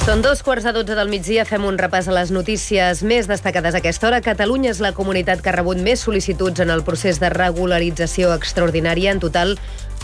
Són 2:15 del migdia, fem un repàs a les notícies més destacades a aquesta hora. Catalunya és la comunitat que ha rebut més sol·licituds en el procés de regularització extraordinària. En total,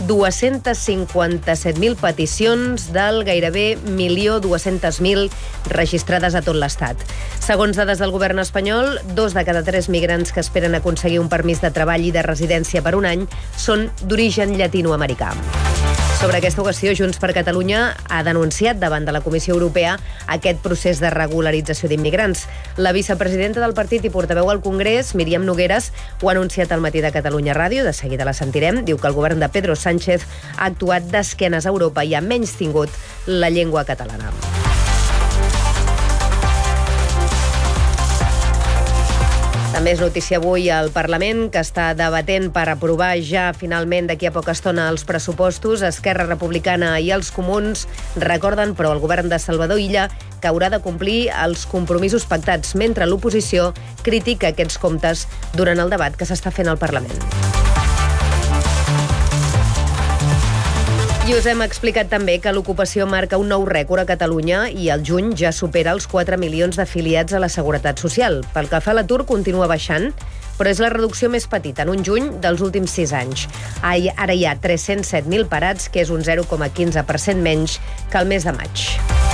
257.000 peticions del gairebé 1.200.000 registrades a tot l'Estat. Segons dades del govern espanyol, 2 de cada 3 migrants que esperen aconseguir un permís de treball i de residència per un any són d'origen llatinoamericà. Sobre aquesta qüestió, Junts per Catalunya ha denunciat davant de la Comissió Europea aquest procés de regularització d'immigrants. La vicepresidenta del partit i portaveu al Congrés, Míriam Nogueras, ho ha anunciat al Matí de Catalunya Ràdio, de seguida la sentirem. Diu que el govern de Pedro Sánchez ha actuat d'esquenes a Europa i ha menystingut la llengua catalana. També és notícia avui al Parlament, que està debatent per aprovar ja finalment d'aquí a poca estona els pressupostos. Esquerra Republicana i els Comuns recorden, però, el govern de Salvador Illa que haurà de complir els compromisos pactats, mentre l'oposició critica aquests comptes durant el debat que s'està fent al Parlament. I us hem explicat també que l'ocupació marca un nou rècord a Catalunya i al juny ja supera els 4 milions d'afiliats a la Seguretat Social. Pel que fa a l'atur, continua baixant, però és la reducció més petita en un juny dels últims 6 anys. Ara hi ha 307.000 parats, que és un 0,15% menys que el mes de maig.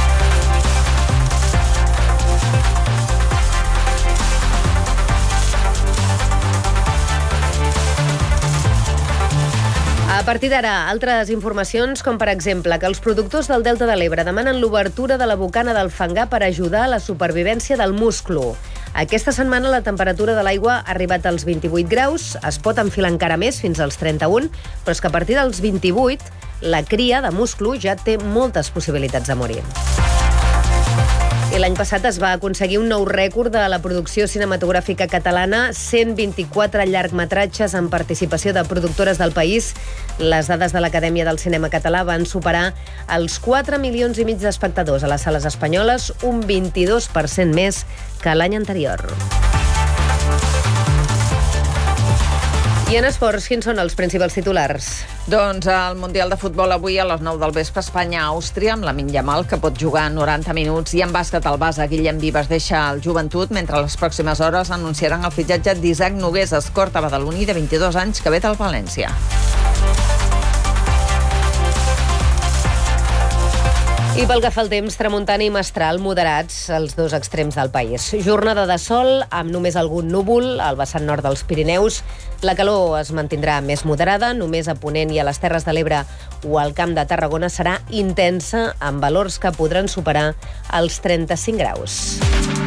A partir d'ara, altres informacions, com per exemple que els productors del Delta de l'Ebre demanen l'obertura de la bocana del Fangar per ajudar a la supervivència del musclo. Aquesta setmana la temperatura de l'aigua ha arribat als 28 graus, es pot enfilar encara més fins als 31, però és que a partir dels 28 la cria de musclo ja té moltes possibilitats de morir. I l'any passat es va aconseguir un nou rècord de la producció cinematogràfica catalana, 124 llargmetratges amb participació de productores del país. Les dades de l'Acadèmia del Cinema Català van superar els 4,5 milions d'espectadors a les sales espanyoles, un 22% més que l'any anterior. I en esports, quins són els principals titulars? Doncs el Mundial de Futbol avui a les 9 del vespre, Espanya-Àustria, amb Lamine Yamal, que pot jugar 90 minuts. I en bàsquet, el base Guillem Vives deixa el Joventut, mentre les pròximes hores anunciaran el fitxatge d'Isaac Nogués, escorta badaloní de 22 anys, que ve del València. I pel que fa al temps, tramuntana i mestral moderats als dos extrems del país. Jornada de sol, amb només algun núvol al vessant nord dels Pirineus. La calor es mantindrà més moderada, només a Ponent i a les Terres de l'Ebre o al Camp de Tarragona serà intensa, amb valors que podran superar els 35 graus.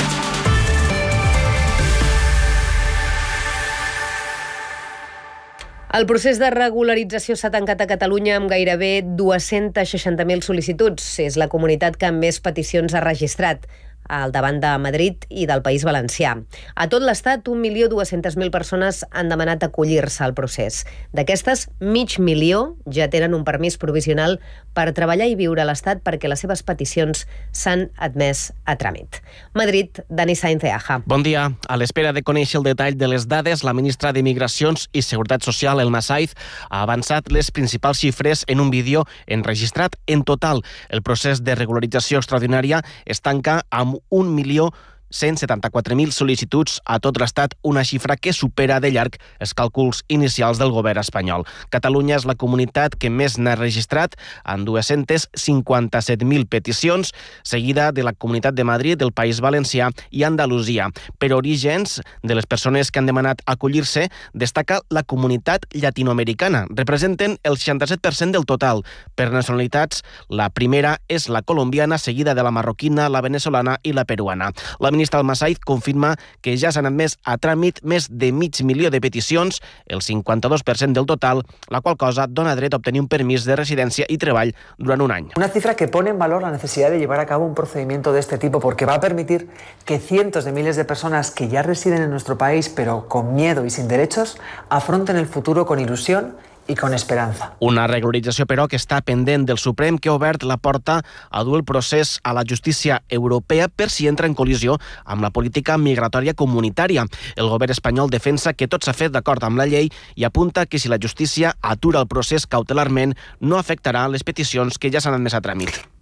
El procés de regularització s'ha tancat a Catalunya amb gairebé 260.000 sol·licituds. És la comunitat que més peticions ha registrat, al davant de Madrid i del País Valencià. A tot l'Estat, 1.200.000 persones han demanat acollir-se al procés. D'aquestes, 500.000 ja tenen un permís provisional per treballar i viure a l'Estat perquè les seves peticions s'han admès a tràmit. Madrid, Dani Sainz de Aja. Bon dia. A l'espera de conèixer el detall de les dades, la ministra d'Immigracions i Seguretat Social, Elma Saiz, ha avançat les principals xifres en un vídeo enregistrat. En total, el procés de regularització extraordinària es tanca amb 1.174.000 sol·licituds a tot l'Estat, una xifra que supera de llarg els càlculs inicials del govern espanyol. Catalunya és la comunitat que més n'ha registrat, amb 257.000 peticions, seguida de la Comunitat de Madrid, del País Valencià i Andalusia. Per orígens de les persones que han demanat acollir-se, destaca la comunitat llatinoamericana. Representen el 67% del total. Per nacionalitats, la primera és la colombiana, seguida de la marroquina, la venezolana i la peruana. La ministra Elma Saiz confirma que ja s'han admès a tràmit més de 500.000 de peticions, el 52% del total, la qual cosa dona dret a obtenir un permís de residència y treball durant un any. Una cifra que pone en valor la necesidad de llevar a cabo un procedimiento de este tipo porque va a permitir que cientos de miles de personas que ya residen en nuestro país pero con miedo y sin derechos afronten el futuro con ilusión i con esperança. Una regularització, però, que està pendent del Suprem, que ha obert la porta a dur el procés a la justícia europea per si entra en col·lisió amb la política migratòria comunitària. El govern espanyol defensa que tot s'ha fet d'acord amb la llei i apunta que si la justícia atura el procés cautelarment no afectarà les peticions que ja s'han admès a tràmit.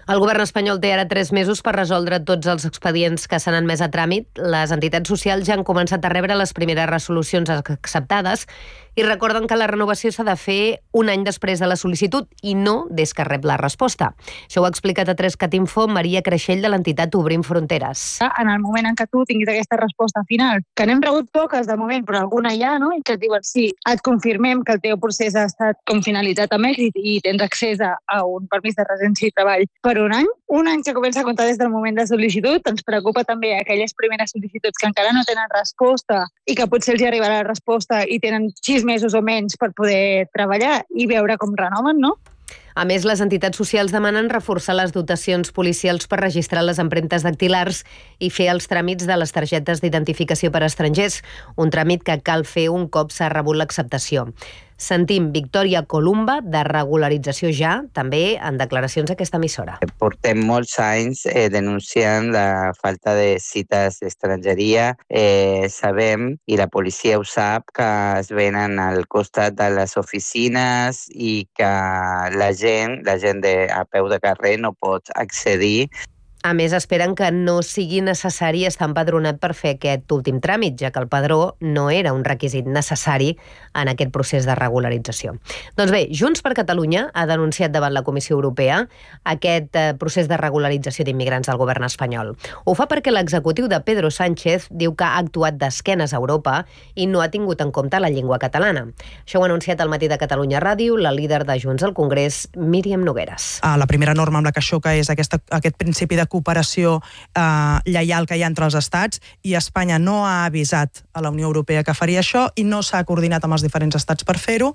El govern espanyol té ara 3 mesos per resoldre tots els expedients que s'han admès a tràmit. Les entitats socials ja han començat a rebre les primeres resolucions acceptades i recorden que la renovació s'ha de fer un any després de la sol·licitud i no des que rep la resposta. Això ho ha explicat a 3catinfo Maria Creixell de l'entitat Obrim Fronteres. En el moment en què tu tinguis aquesta resposta final, que n'hem rebut poques de moment, però alguna hi ha, no? I que et diuen sí, et confirmem que el teu procés ha estat com finalitzat amb èxit i tens accés a un permís de residència i treball per un any que comença a comptar des del moment de sol·licitud. Ens preocupa també aquelles primeres sol·licituds que encara no tenen resposta i que potser els hi arribarà la resposta i tenen 6 mesos o menys per poder treballar i veure com renoven, no? A més, les entitats socials demanen reforçar les dotacions policials per registrar les empremtes dactilars i fer els tràmits de les targetes d'identificació per a estrangers, un tràmit que cal fer un cop s'ha rebut l'acceptació. Sentim Victòria Columba, de Regularització Ja, també en declaracions a aquesta emissora. Portem molts anys denunciant la falta de cites d'estrangeria. Sabem, i la policia ho sap, que es venen al costat de les oficines i que la gent a peu de carrer no pot accedir. A més, esperen que no sigui necessari estar empadronat per fer aquest últim tràmit, ja que el padró no era un requisit necessari en aquest procés de regularització. Doncs bé, Junts per Catalunya ha denunciat davant la Comissió Europea aquest procés de regularització d'immigrants del govern espanyol. Ho fa perquè l'executiu de Pedro Sánchez diu que ha actuat d'esquenes a Europa i no ha tingut en compte la llengua catalana. Això ho ha anunciat al Matí de Catalunya Ràdio la líder de Junts al Congrés, Míriam Nogueras. La primera norma amb la que xoca és aquest principi de cooperació lleial que hi ha entre els estats, i Espanya no ha avisat a la Unió Europea que faria això i no s'ha coordinat amb els diferents estats per fer-ho,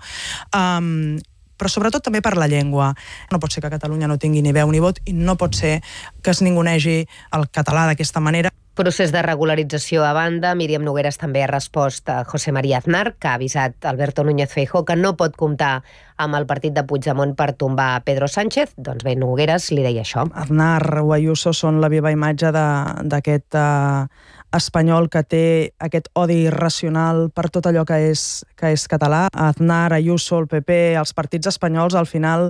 però sobretot també per la llengua. No pot ser que Catalunya no tingui ni veu ni vot i no pot ser que es ningunegi el català d'aquesta manera. Procés de regularització a banda, Míriam Nogueras també ha respost a José María Aznar, que ha avisat Alberto Núñez Feijóo que no pot comptar amb el partit de Puigdemont per tombar Pedro Sánchez. Doncs bé, Nogueras li deia això. Aznar o Ayuso són la viva imatge d'aquest espanyol que té aquest odi irracional per tot allò que és català. Aznar, Ayuso, el PP, els partits espanyols al final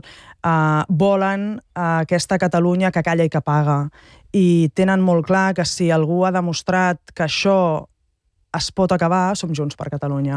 volen aquesta Catalunya que calla i que paga. I tenen molt clar que si algú ha demostrat que això es pot acabar, som Junts per Catalunya.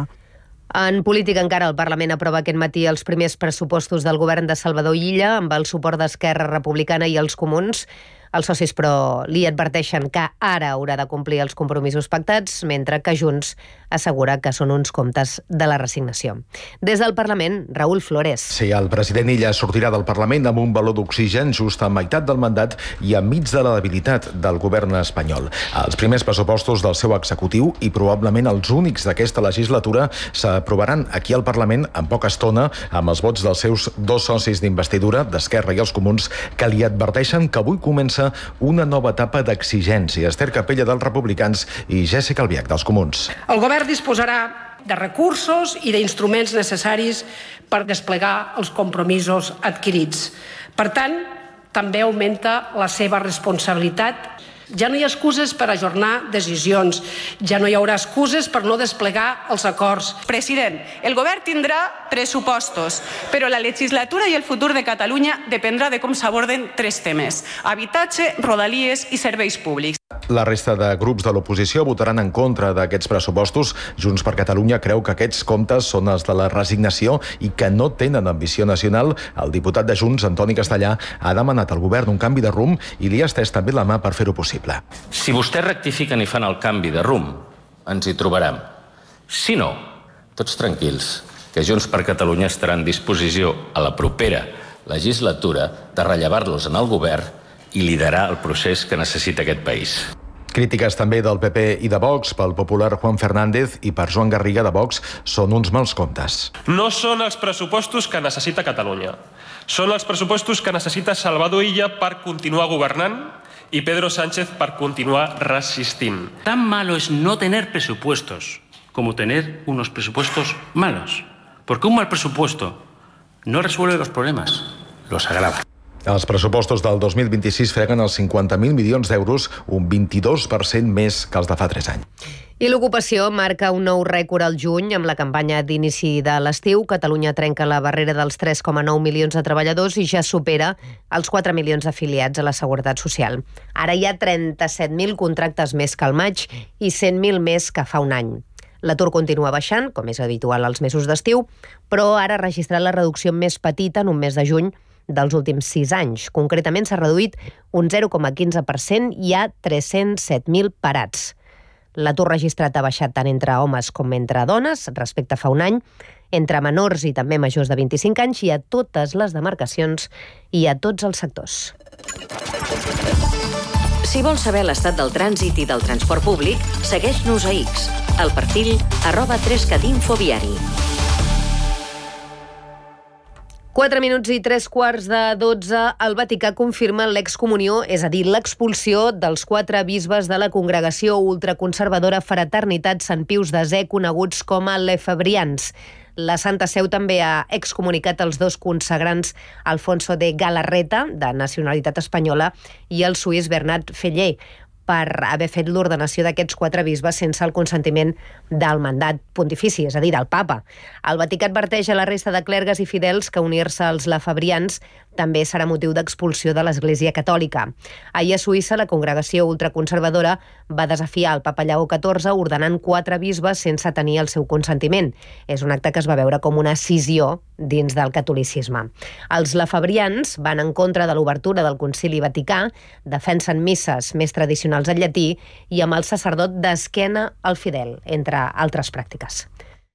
En política encara, el Parlament aprova aquest matí els primers pressupostos del govern de Salvador Illa amb el suport d'Esquerra Republicana i els Comuns. Els socis, però, li adverteixen que ara haurà de complir els compromisos pactats, mentre que Junts assegura que són uns comptes de la resignació. Des del Parlament, Raúl Flores. Sí, el president Illa sortirà del Parlament amb un baló d'oxigen just a meitat del mandat i enmig de la debilitat del govern espanyol. Els primers pressupostos del seu executiu i probablement els únics d'aquesta legislatura s'aprovaran aquí al Parlament en poca estona amb els vots dels seus 2 socis d'investidura, d'Esquerra i els Comuns, que li adverteixen que avui comença una nova etapa d'exigència. Esther Capella dels Republicans i Jessica Albiach dels Comuns. El govern disposarà de recursos i d'instruments necessaris per desplegar els compromisos adquirits. Per tant, també augmenta la seva responsabilitat. Ja no hi ha excuses per ajornar decisions, ja no hi haurà excuses per no desplegar els acords. President, el govern tindrà pressupostos, però la legislatura i el futur de Catalunya dependrà de com s'aborden 3 temes: habitatge, rodalies i serveis públics. La resta de grups de l'oposició votaran en contra d'aquests pressupostos. Junts per Catalunya creu que aquests comptes són els de la resignació i que no tenen ambició nacional. El diputat de Junts, Antoni Castellà, ha demanat al govern un canvi de rumb i li ha estès també la mà per fer-ho possible. Si vostès rectifiquen i fan el canvi de rumb, ens hi trobarem. Si no, tots tranquils, que Junts per Catalunya estarà en disposició a la propera legislatura de rellevar-los en el govern i liderar el procés que necessita aquest país. Crítiques també del PP i de Vox. Pel popular Juan Fernández i per Joan Garriga de Vox són uns mals comptes. No són els pressupostos que necessita Catalunya. Són els pressupostos que necessita Salvador Illa per continuar governant y Pedro Sánchez para continuar resistint. Tan malo es no tener presupuestos como tener unos presupuestos malos. Porque un mal presupuesto no resuelve los problemas, los agrava. Els pressupostos del 2026 freguen els 50.000 milions d'euros, un 22% més que els de fa 3 anys. I l'ocupació marca un nou rècord al juny amb la campanya d'inici de l'estiu. Catalunya trenca la barrera dels 3,9 milions de treballadors i ja supera els 4 milions d'afiliats a la Seguretat Social. Ara hi ha 37.000 contractes més que al maig i 100.000 més que fa un any. L'atur continua baixant, com és habitual als mesos d'estiu, però ara ha registrat la reducció més petita en un mes de juny dels últims 6 anys. Concretament s'ha reduït un 0,15% i hi ha 307.000 parats. L'atur registrat ha baixat tant entre homes com entre dones respecte a fa un any, entre menors i també majors de 25 anys i a totes les demarcacions i a tots els sectors. Si vols saber l'estat del trànsit i del transport públic, segueix-nos a X, al perfil @3catinfoviari. 4 minuts i 3 quarts de 12, el Vaticà confirma l'excomunió, és a dir, l'expulsió dels 4 bisbes de la congregació ultraconservadora Fraternitat Sant Pius X, coneguts com a lefebrians. La Santa Seu també ha excomunicat els 2 consagrants Alfonso de Galarreta, de nacionalitat espanyola, i el suís Bernat Feller, per haver fet l'ordenació d'aquests 4 bisbes sense el consentiment del mandat pontifici, és a dir, del papa. El Vaticà adverteix a la resta de clergues i fidels que unir-se als lefebrians també serà motiu d'expulsió de l'Església Catòlica. Ahir a Suïssa, la congregació ultraconservadora va desafiar el papa Lleó XIV ordenant 4 bisbes sense tenir el seu consentiment. És un acte que es va veure com una escissió dins del catolicisme. Els lefebrians van en contra de l'obertura del Concili Vaticà, defensen misses més tradicionals en llatí i amb el sacerdot d'esquena al fidel, entre altres pràctiques.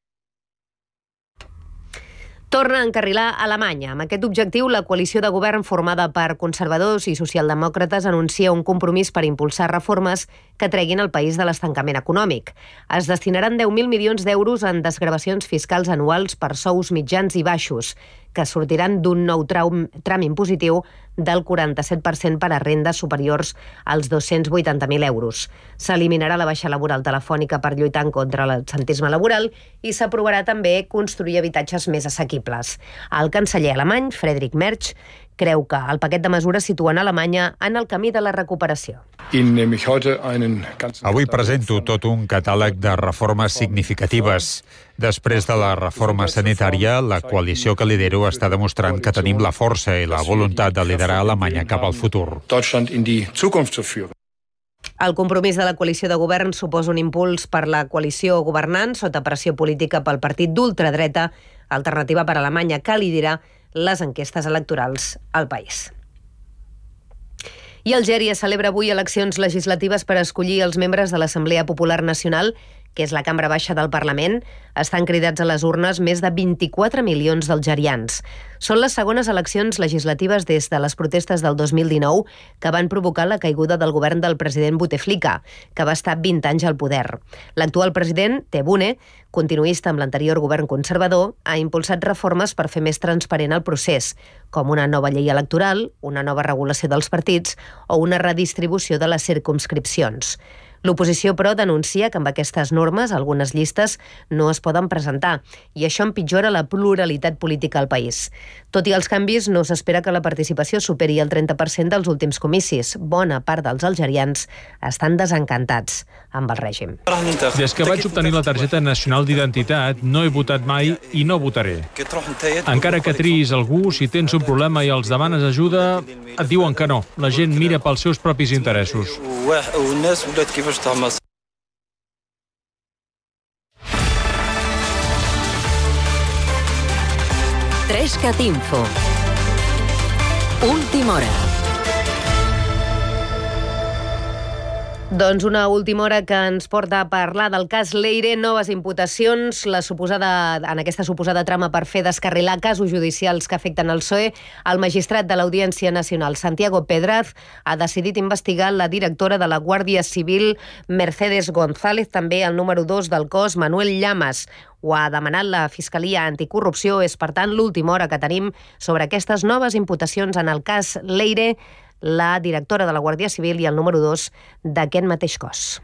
Torna a encarrilar Alemanya. Amb aquest objectiu, la coalició de govern formada per conservadors i socialdemòcrates anuncia un compromís per impulsar reformes que treguin el país de l'estancament econòmic. Es destinaran 10.000 milions d'euros en desgravacions fiscals anuals per sous mitjans i baixos, que sortiran d'un nou tram impositiu del 47% per a rendes superiors als 280.000 euros. S'eliminarà la baixa laboral telefònica per lluitar en contra l'absentisme laboral i s'aprovarà també construir habitatges més assequibles. El canceller alemany, Friedrich Merz, creu que el paquet de mesures situen Alemanya en el camí de la recuperació. Avui presento tot un catàleg de reformes significatives. Després de la reforma sanitària, la coalició que lidero està demostrant que tenim la força i la voluntat de liderar Alemanya cap al futur. El compromís de la coalició de govern suposa un impuls per la coalició governant sota pressió política pel partit d'ultradreta Alternativa per Alemanya, que lidera les enquestes electorals al país. I Algèria celebra avui eleccions legislatives per escollir els membres de l'Assemblea Popular Nacional, que és la cambra baixa del Parlament. Estan cridats a les urnes més de 24 milions d'algerians. Són les segones eleccions legislatives des de les protestes del 2019 que van provocar la caiguda del govern del president Bouteflika, que va estar 20 anys al poder. L'actual president, Tebboune, continuista amb l'anterior govern conservador, ha impulsat reformes per fer més transparent el procés, com una nova llei electoral, una nova regulació dels partits o una redistribució de les circumscripcions. L'oposició, però, denuncia que amb aquestes normes algunes llistes no es poden presentar i això empitjora la pluralitat política al país. Tot i els canvis, no s'espera que la participació superi el 30% dels últims comicis. Bona part dels algerians estan desencantats amb el règim. Des que vaig obtenir la targeta nacional d'identitat, no he votat mai i no votaré. Encara que triïs algú, si tens un problema i els demanes ajuda, et diuen que no. La gent mira pels seus propis interessos. Trescatinfo. Última hora. Doncs una última hora que ens porta a parlar del cas Leire, noves imputacions, en aquesta suposada trama per fer descarrilar casos judicials que afecten el PSOE. El magistrat de l'Audiència Nacional, Santiago Pedraz, ha decidit investigar la directora de la Guàrdia Civil, Mercedes González, també el número 2 del cos, Manuel Llamas. Ho ha demanat la Fiscalia Anticorrupció. És, per tant, l'última hora que tenim sobre aquestes noves imputacions en el cas Leire, la directora de la Guàrdia Civil i el número 2 d'aquest mateix cos.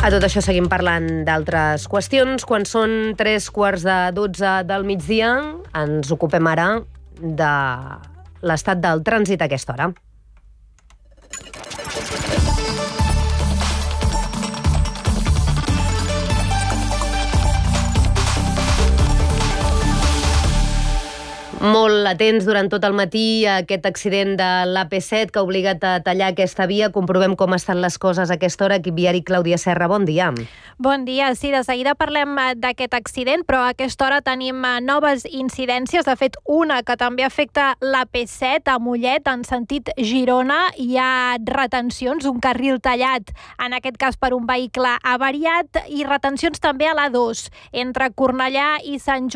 A tot això seguim parlant d'altres qüestions. Quan són 3:15 del migdia, ens ocupem ara de l'estat del trànsit a aquesta hora. Molt atents durant tot el matí a aquest accident de l'AP7 que ha obligat a tallar aquesta via. Comprovem com estan les coses a aquesta hora. Equip viari, Clàudia Serra, bon dia. Bon dia. Sí, de seguida parlem d'aquest accident, però a aquesta hora tenim noves incidències. De fet, una que també afecta l'AP7 a Mollet, en sentit Girona. Hi ha retencions, un carril tallat, en aquest cas per un vehicle avariat, i retencions també a l'A2, entre Cornellà i Sant Joan.